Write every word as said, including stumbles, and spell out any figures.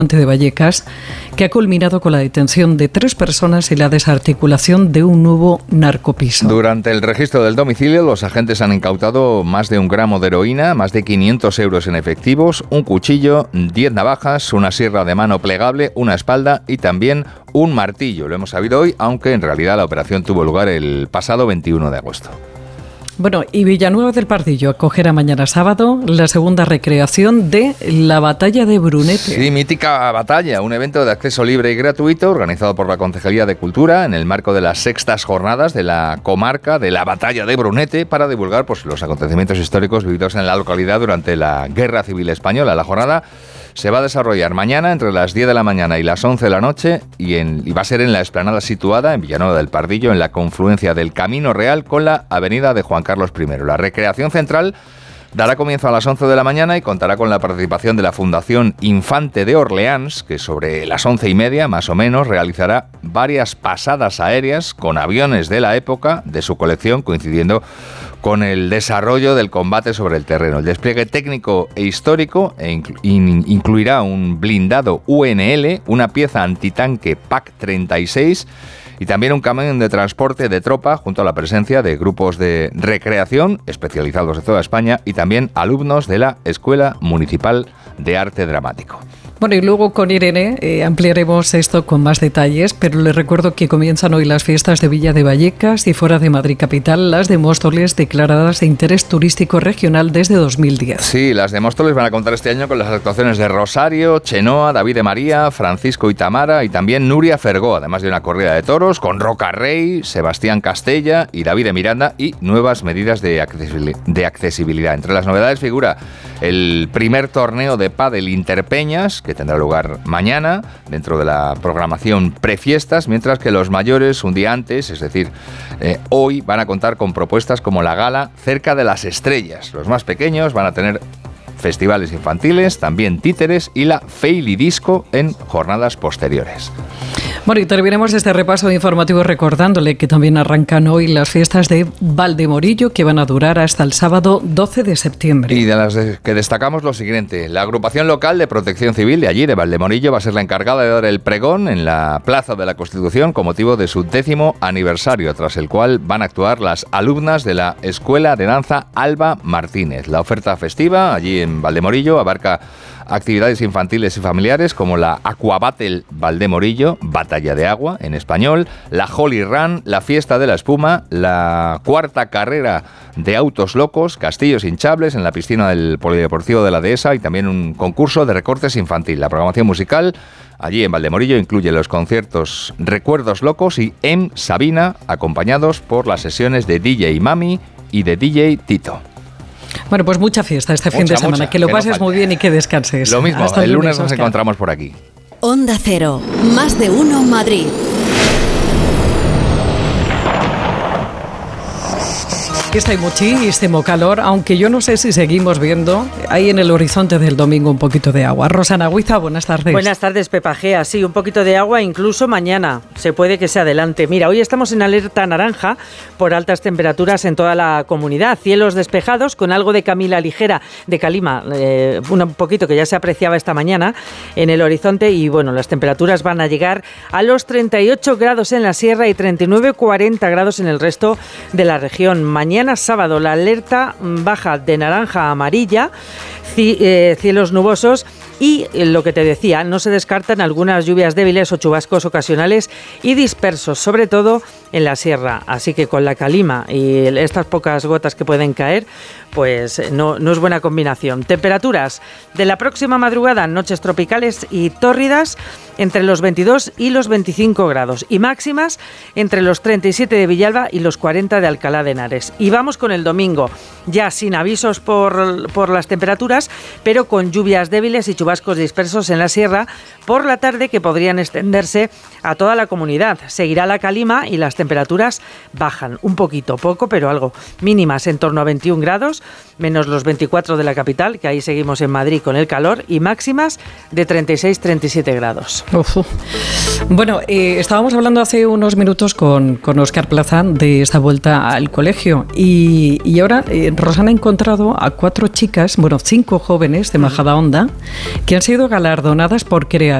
de Vallecas, que ha culminado con la detención de tres personas y la desarticulación de un nuevo narcopiso. Durante el registro del domicilio, los agentes han incautado más de un gramo de heroína, más de quinientos euros en efectivos, un cuchillo, diez navajas, una sierra de mano plegable, una espalda y también un martillo. Lo hemos sabido hoy, aunque en realidad la operación tuvo lugar el pasado veintiuno de agosto. Bueno, y Villanueva del Pardillo acogerá mañana sábado la segunda recreación de la Batalla de Brunete. Sí, mítica batalla, un evento de acceso libre y gratuito organizado por la Concejalía de Cultura en el marco de las sextas jornadas de la comarca de la Batalla de Brunete para divulgar pues, los acontecimientos históricos vividos en la localidad durante la Guerra Civil Española. La jornada se va a desarrollar mañana entre las diez de la mañana y las once de la noche y, en, y va a ser en la explanada situada en Villanueva del Pardillo, en la confluencia del Camino Real con la avenida de Juan Carlos primero. La recreación central dará comienzo a las once de la mañana y contará con la participación de la Fundación Infante de Orleans, que sobre las once y media, más o menos, realizará varias pasadas aéreas con aviones de la época de su colección, coincidiendo con el desarrollo del combate sobre el terreno. El despliegue técnico e histórico e inclu- in- incluirá un blindado U N L, una pieza antitanque P A C treinta y seis y también un camión de transporte de tropa junto a la presencia de grupos de recreación especializados de toda España y también alumnos de la Escuela Municipal de Arte Dramático. Bueno, y luego con Irene eh, ampliaremos esto con más detalles, pero les recuerdo que comienzan hoy las fiestas de Villa de Vallecas y fuera de Madrid capital, las de Móstoles declaradas de interés turístico regional desde dos mil diez. Sí, las de Móstoles van a contar este año con las actuaciones de Rosario, Chenoa, David de María, Francisco y Tamara y también Nuria Fergó, además de una corrida de toros con Roca Rey, Sebastián Castella y David de Miranda y nuevas medidas de accesibilidad. Entre las novedades figura el primer torneo de pádel Interpeñas, que tendrá lugar mañana dentro de la programación prefiestas, mientras que los mayores un día antes, es decir, eh, hoy van a contar con propuestas como la gala Cerca de las Estrellas. Los más pequeños van a tener festivales infantiles, también títeres y la Feili Disco en jornadas posteriores. Bueno, y terminemos este repaso informativo recordándole que también arrancan hoy las fiestas de Valdemorillo, que van a durar hasta el sábado doce de septiembre. Y de las de que destacamos lo siguiente: la agrupación local de protección civil de allí, de Valdemorillo, va a ser la encargada de dar el pregón en la Plaza de la Constitución con motivo de su décimo aniversario, tras el cual van a actuar las alumnas de la Escuela de Danza Alba Martínez. La oferta festiva allí en Valdemorillo abarca actividades infantiles y familiares como la Aquabattle Valdemorillo, batalla de agua en español, la Holy Run, la fiesta de la espuma, la cuarta carrera de autos locos, castillos hinchables en la piscina del Polideportivo de la Dehesa y también un concurso de recortes infantil. La programación musical allí en Valdemorillo incluye los conciertos Recuerdos Locos y M. Sabina, acompañados por las sesiones de D J Mami y de D J Tito. Bueno, pues mucha fiesta este mucha, fin de semana. Mucha, que lo que pases no muy bien y que descanses. Lo mismo, hasta el lunes, lunes nos encontramos por aquí. Onda Cero, más de uno Madrid. Está hay muchísimo calor, aunque yo no sé si seguimos viendo ahí en el horizonte del domingo un poquito de agua. Rosana Huiza, buenas tardes. Buenas tardes, Pepa Gea. Sí, un poquito de agua, incluso mañana. Se puede que se adelante. Mira, hoy estamos en alerta naranja por altas temperaturas en toda la comunidad. Cielos despejados con algo de camila ligera, de calima, eh, un poquito que ya se apreciaba esta mañana en el horizonte. Y bueno, las temperaturas van a llegar a los treinta y ocho grados en la sierra y treinta y nueve a cuarenta grados en el resto de la región. Mañana Mañana sábado la alerta baja de naranja a amarilla, cielos nubosos y lo que te decía, no se descartan algunas lluvias débiles o chubascos ocasionales y dispersos, sobre todo en la sierra. Así que con la calima y estas pocas gotas que pueden caer, pues no, no es buena combinación. Temperaturas de la próxima madrugada, noches tropicales y tórridas entre los veintidós y los veinticinco grados y máximas entre los treinta y siete de Villalba y los cuarenta de Alcalá de Henares. Y vamos con el domingo, ya sin avisos por, por las temperaturas, pero con lluvias débiles y chubascos dispersos en la sierra por la tarde que podrían extenderse a toda la comunidad. Seguirá la calima y las temperaturas bajan un poquito, poco, pero algo. Mínimas en torno a veintiún grados, menos los veinticuatro de la capital, que ahí seguimos en Madrid con el calor, y máximas de treinta y seis a treinta y siete grados. Uf. Bueno, eh, estábamos hablando hace unos minutos con, con Óscar Plaza de esta vuelta al colegio y, y ahora eh, Rosana ha encontrado a cuatro chicas, bueno, cinco jóvenes de Majadahonda que han sido galardonadas por crear